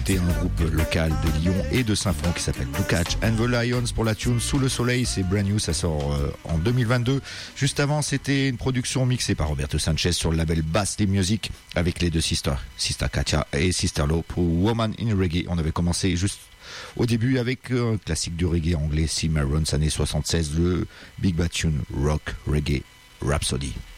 écouter un groupe local de Lyon et de Saint-Front qui s'appelle Blue Catch and the Lions pour la tune Sous le Soleil. C'est brand new, ça sort en 2022. Juste avant, c'était une production mixée par Roberto Sanchez sur le label Basti Music avec les deux sisters, Sister Katia et Sister Lo pour Woman in Reggae. On avait commencé juste au début avec un classique du reggae anglais, Cimarrons, années 76, le Big Bad Tune Rock Reggae Rhapsody.